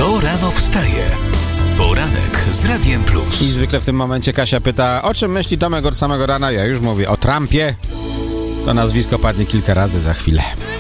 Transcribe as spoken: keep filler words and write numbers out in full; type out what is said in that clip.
Kto rano wstaje? Poranek z Radiem Plus. I zwykle w tym momencie Kasia pyta, o czym myśli Tomek od samego rana? Ja już mówię o Trumpie. To nazwisko padnie kilka razy za chwilę.